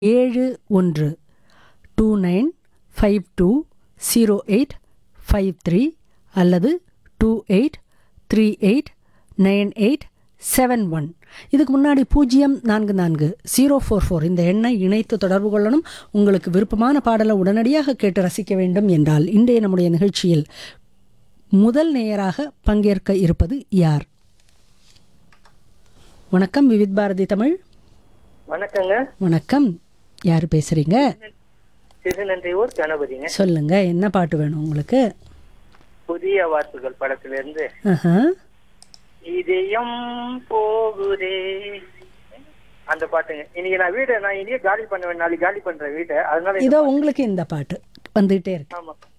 7129520853 அல்லது 28389871. இதுக்கு முன்னாடி 044 இந்த எண்ணை இணைத்து தொடர்பு கொள்ளணும். உங்களுக்கு விருப்பமான பாடலை உடனடியாக கேட்டு ரசிக்க வேண்டும் என்றால் இன்றைய நம்முடைய நிகழ்ச்சியில் முதல் நேயராக பங்கேற்க இருப்பது யார்? வணக்கம், விவித் பாரதி தமிழ். வணக்கங்க. வணக்கம், யாரு பேசுறீங்க? திருநன்றியூர் கணபதிங்க. சொல்லுங்க, என்ன பாட்டு வேணும் உங்களுக்கு? புதிய வார்ப்புகள் படத்துல இருந்து ஆஹா. இதயம் போகுதே அந்த பாட்டுங்க. இன்னைக்கு நான் இனியே காலி பண்ணுவேன், நாளைக்கு காலி பண்றேன் வீட்டை, அதனால இதோ உங்களுக்கு இந்த பாட்டு வந்துகிட்டே இருக்கு. ஆமா.